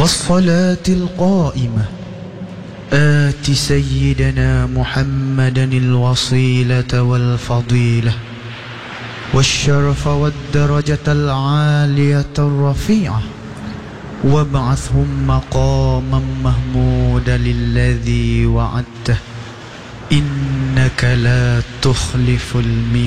والصلاة القائمة آت سيدنا محمدا الوصيلة والفضيلة والشرف والدرجة العالية الرفيعة وابعثهم مقاما محمودا الذي وعدته إنك لا تخلف الميعاد.